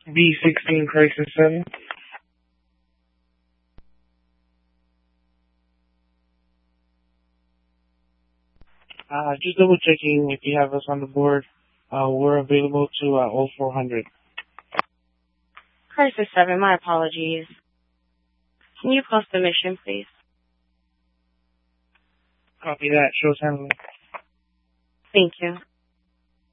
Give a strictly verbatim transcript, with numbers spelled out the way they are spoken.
B sixteen Crisis seven. Uh, just double checking if you have us on the board. Uh, we're available to uh, oh four hundred. Crisis seven, my apologies. Can you post the mission, please? Copy that. Shows handling. Thank you.